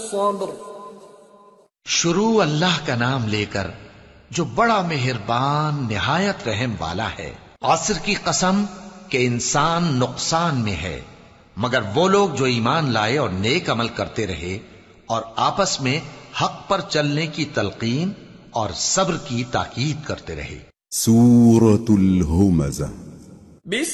الصبر। शुरू अल्लाह का नाम लेकर जो बड़ा मेहरबान निहायत रहम वाला है। आसिर की कसम कि इंसान नुकसान में है, मगर वो लोग जो ईमान लाए और नेक अमल करते रहे और आपस में हक पर चलने की तलकीन और सब्र की ताकीद करते रहे। सूरतुल हुमज़ा।